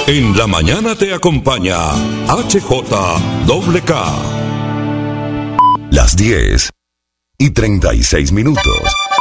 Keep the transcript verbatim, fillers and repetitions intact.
En la mañana te acompaña H J K K. Las diez y treinta y seis minutos.